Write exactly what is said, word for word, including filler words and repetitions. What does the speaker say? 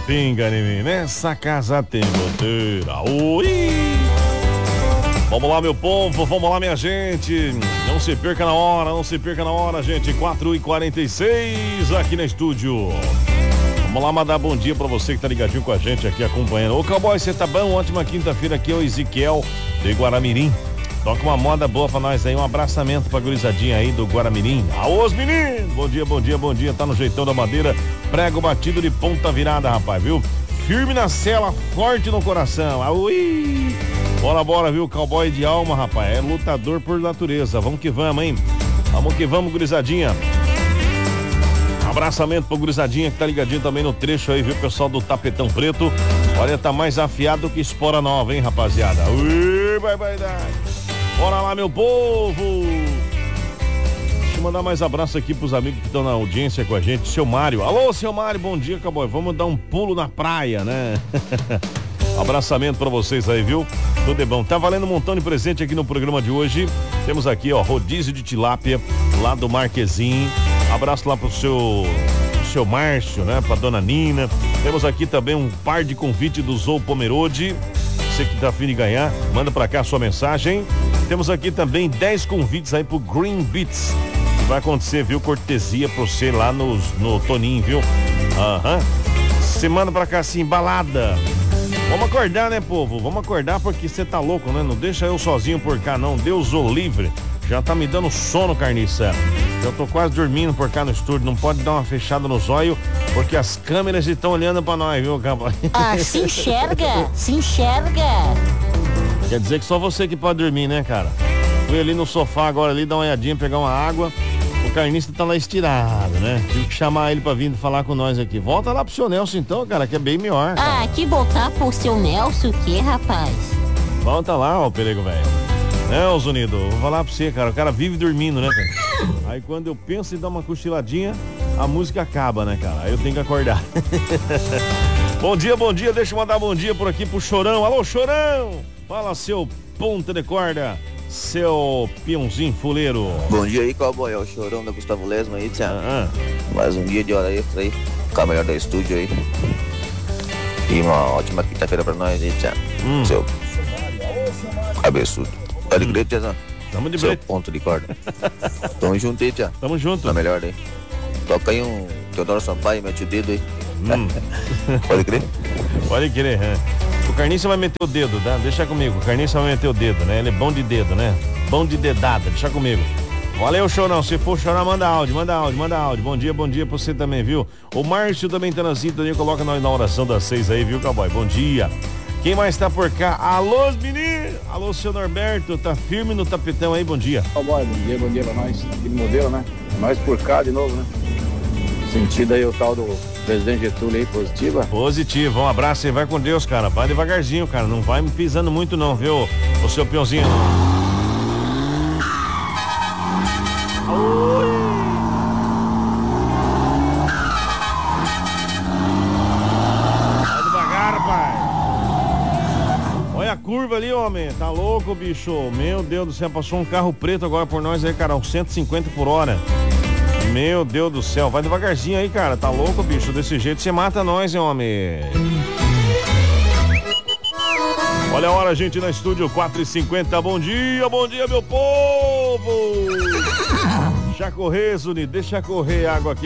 pinga em mim. Nessa casa tem goteira. Ui! Vamos lá, meu povo, vamos lá, minha gente. Não se perca na hora, não se perca na hora, gente. quatro e quarenta e seis aqui no estúdio. Vamos lá mandar bom dia pra você que tá ligadinho com a gente aqui acompanhando. Ô, cowboy, você tá bom? Ótima quinta-feira aqui é o Ezequiel de Guaramirim. Toca uma moda boa pra nós aí, um abraçamento pra gurizadinha aí do Guaramirim. Aô, os meninos! Bom dia, bom dia, bom dia. Tá no jeitão da madeira, prego batido de ponta virada, rapaz, viu? Firme na cela, forte no coração. Aui! Bora, bora, viu? Cowboy de alma, rapaz. É lutador por natureza. Vamos que vamos, hein? Vamos que vamos, gurizadinha. Abraçamento pro gurizadinha que tá ligadinho também no trecho aí, viu? Pessoal do Tapetão Preto. Olha, tá mais afiado que espora nova, hein, rapaziada? Ui, vai, vai, vai. Bora lá, meu povo. Deixa eu mandar mais abraço aqui pros amigos que estão na audiência com a gente. Seu Mário. Alô, seu Mário, bom dia, cowboy. Vamos dar um pulo na praia, né? Abraçamento pra vocês aí, viu? Tudo é bom. Tá valendo um montão de presente aqui no programa de hoje. Temos aqui, ó, rodízio de tilápia lá do Marquezinho. Abraço lá pro seu, pro seu Márcio, né? Pra dona Nina. Temos aqui também um par de convite do Zou Pomerode. Você que tá afim de ganhar, manda pra cá a sua mensagem. Temos aqui também dez convites aí pro Green Beats. Que vai acontecer, viu? Cortesia pra você lá no, no Toninho, viu? Aham. Você manda pra cá assim, balada. Vamos acordar, né, povo? Vamos acordar porque você tá louco, né? Não deixa eu sozinho por cá, não. Deus o livre. Já tá me dando sono, carniça. Já tô quase dormindo por cá no estúdio. Não pode dar uma fechada no zóio, porque as câmeras estão olhando pra nós, viu, rapaz? Ah, se enxerga, se enxerga. Quer dizer que só você que pode dormir, né, cara? Fui ali no sofá agora ali, dar uma olhadinha, pegar uma água. O carnista tá lá estirado, né? Tive que chamar ele pra vir falar com nós aqui. Volta lá pro seu Nelson então, cara, que é bem melhor. Cara. Ah, que voltar pro seu Nelson o quê, rapaz? Volta lá, ó, perigo, velho. Não, Zunido, vou falar pra você, cara. O cara vive dormindo, né, cara? Aí quando eu penso em dar uma cochiladinha, a música acaba, né, cara? Aí eu tenho que acordar. Bom dia, bom dia. Deixa eu mandar bom dia por aqui pro Chorão. Alô, Chorão! Fala, seu ponta de corda. Seu peãozinho fuleiro. Bom dia aí, cowboy. É o Chorão da Gustavo Lesma aí, tia. Ah, ah. Mais um dia de hora extra aí. Ficar melhor da estúdio aí. E uma ótima quinta-feira pra nós aí, tia. Hum. Seu cabeçudo. Tá de grito, tiazão? Tamo de Seu breito. ponto de corda. Tamo junto aí, tia. Tamo junto. Tá melhor aí. Toca aí um Teodoro Sampaio, mete o dedo aí. Hum. Pode crer? Pode crer, é. O Carniça vai meter o dedo, tá? Deixa comigo. O Carniça vai meter o dedo, né? Ele é bom de dedo, né? Bom de dedada, deixa comigo. Valeu, Chorão. Se for chorar, manda áudio, manda áudio, manda áudio. Bom dia, bom dia pra você também, viu? O Márcio também tá na sintonia, coloca nós na oração das seis aí, viu, cowboy? Bom dia. Quem mais tá por cá? Alô, meninos! Alô, seu Norberto, tá firme no tapetão aí, bom dia. Cowboy, bom dia, bom dia pra nós. Aqui no modelo, né? Nós por cá de novo, né? Sentido aí o tal do presidente Getúlio aí, positiva. Positivo, um abraço aí, vai com Deus, cara. Vai devagarzinho, cara. Não vai me pisando muito não, viu? O seu peãozinho. Vai devagar, pai. Olha a curva ali, homem. Tá louco, bicho. Meu Deus do céu, passou um carro preto agora por nós aí, cara. cento e cinquenta por hora. Meu Deus do céu, vai devagarzinho aí, cara. Tá louco, bicho? Desse jeito você mata nós, hein, homem. Olha a hora, gente, na estúdio quatro e cinquenta. Bom dia, bom dia, meu povo. Deixa correr, Zuni, deixa correr água aqui.